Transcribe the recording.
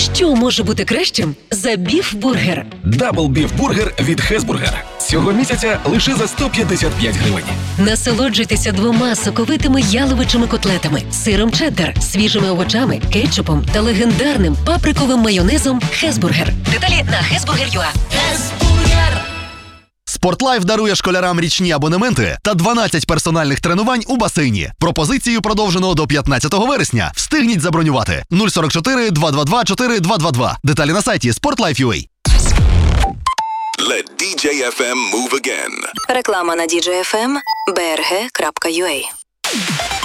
Що може бути кращим за біф-бургер? Дабл біф-бургер від Хезбургер. Цього місяця лише за 155 гривень. Насолоджуйтеся 2 соковитими яловичими котлетами, сиром чеддер, свіжими овочами, кетчупом та легендарним паприковим майонезом Хезбургер. Деталі на hesburger.ua. Спортлайф дарує школярам річні абонементи та 12 персональних тренувань у басейні. Пропозицію продовжено до 15 вересня. Встигніть забронювати. 044 222 4222. Деталі на сайті sportlife.ua. Let DJ FM move again. Реклама на DJ FM, brg.ua.